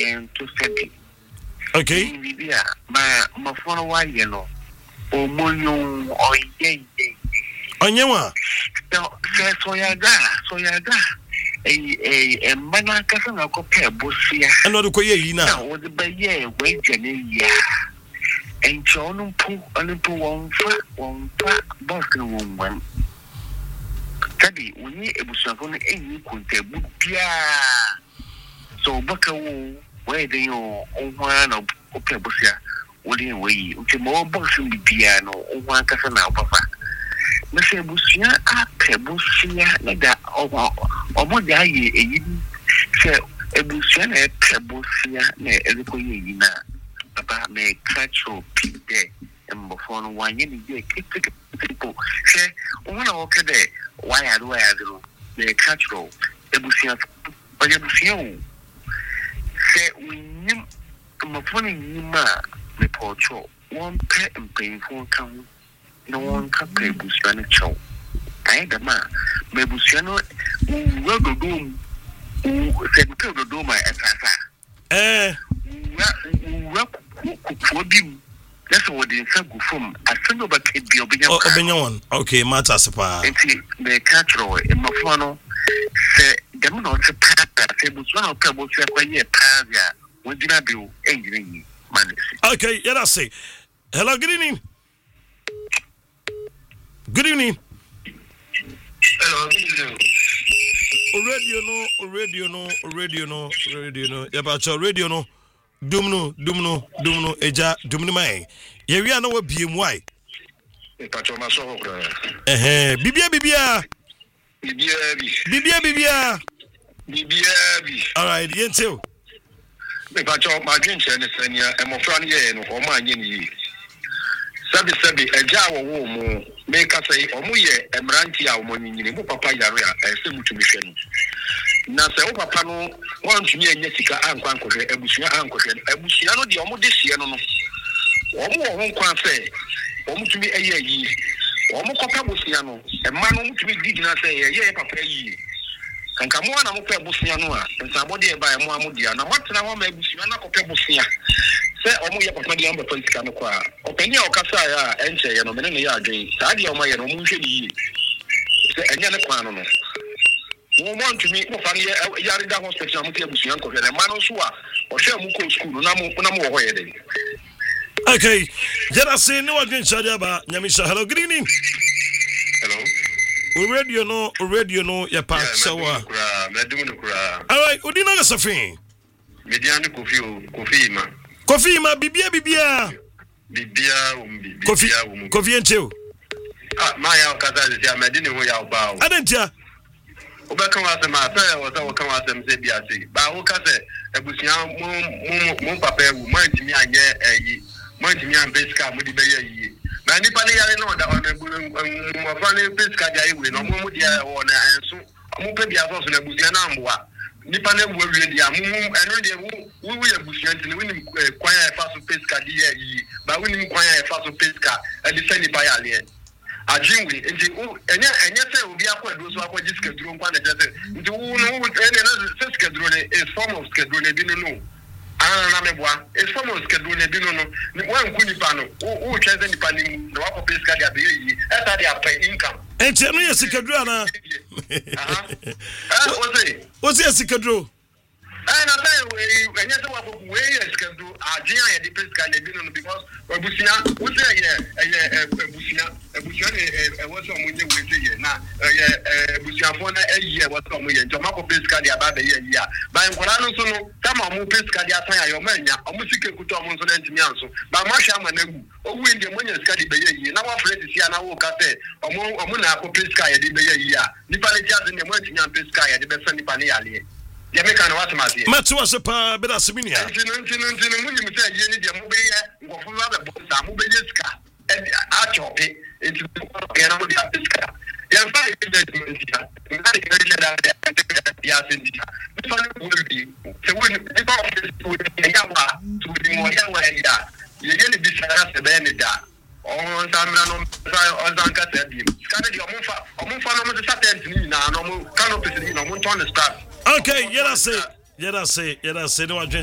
to study. Okay. My phone why you know. O moyo o ye. Onyewa. No, soyaga. A mana kasa na ko pe bosia. And what ko ye yi na? Na wo de ba ye we jene ya. Encho no pu won fa boss no won. Tadi woni ebusuafo no enyi kontabu bia. So baka wo we de yo onwa na ko pe bosia. Wodi we nti mo boss bi bia no onwa kasa na obafa. Na se ebusia a pe bosia na da omo de aye eyi se ebusia na pe bosia na eziko ye yi na papa me catch up there mbofo no wanye ni je people se wona o kede why I do me catch up ebusia se winim mbofo ni nyima me pocho won pe mpeinfo kan no one can pay Busiano Chow. I the man, may Busiano will go doom, said the dome as for him. That's what the Sagu from a single but be okay, Matasapa. And see, the catcher in Mafano say, the man not a papa, say, Busiano Pebble, say, Pazia, what did I do? Angry man. Okay, yeah, I say. Hello, good evening. Good evening. Hello, good evening. Radio no. Yabacho radio no. Dumno, eja dumni mai. Ye wi ana wa biem wai. Pacho ma so kra. Bibia. All right, yentel. Me pacho ma dwinche ne sania emofra ne ye no o ma anye ni. Sabi eja wo mu make say omuye emranti a omonyini mu papa yare a ese mutumi hwe no na se wo papa no wontumi anya sika ankwan kohwe abusua ankohwe abusua no de omode hie no omo wo nkwan se omutumi eye yi omo kopa busua no emma no mutumi digina se ye papa yi kanka mo na mo pe busua no a nsabode e ba mo amodia na motena ho ma abusua na kopa busua se omo ye papa de amba politika no kwa opani a okasa ya enche ye no mene ne ya adwen saa de omo ye no mo nhwe ni se enya ne kwa no wo want to me mo fa ne yare da hospital mo te abusuan ko hwe na ma no so a o hwe mo ko school na mo ho ye de. Okay, jera say no adwen chade aba nyamisha. Hello, good evening. Hello. Radio no ya pa shawa. Medum no kura. All right, odina ga safin. Median Kofi ma. Kofi bibia. Kofi enche. Ma ya okaza zi amedini ho ya oba o. Adentia. Obeka wasema asa o kan wasem se bia se. Ba wo ka se ebusia mo papa ewu mo ntimi anye eyi. Mo ntimi an beska mo di be yi. Na nipa ne yare no da on mo fa ne beska dia ewu no mo dia wo na enso. Mo pe bia so na ebusia na amboa. Nipa na ewu awie dia mo eno dia wo ya ebusia ntini woni kwan ya fa so beska dia yi. Ba woni kwan ya fa so beska e di se nipa ya le. Ajinwi nti enye se obi akwado so akwaji schedule nkwa na jese nti wo no na schedule is form of schedule bi no na meboa is form of schedule bi no wan kunipa no wo cheze nipa ni na wako pay schedule abi yi eta dia pay income enti no ye schedule na o se schedule na say enye se wako we schedule ajin ya di pay schedule bi no because obusia wo say ebusia was on with the na ebusia for na eyi was on with to mako pesca dia ba be yi a ba nkora no so no kama mu pesca dia san ayo manya omu sike kuto omu so na ntimi anso ba ma hwa managu owu inde monya ska di be yi na wa fredi sia na wo ka se omu na ko pesca ya di be yi a nipa le tia se ne mo ntimi an pesca ya di be san nipa ne yale ya me kan what mate matu asepa be da seminia ntino munyi mse ye ni dia mo be ye ngofo ba be bo sa mo be ye ska achope into yana mo dia pesca ya fa investment ya ngari ngari da ya sendika so will be so when if I ya wa to be mo ya wa ya ye ni bi sara se be ni da on samra no on zanka se bi kana di omo fa no mo se satent ni na no mo canopy ni no mo turn start okay yera say no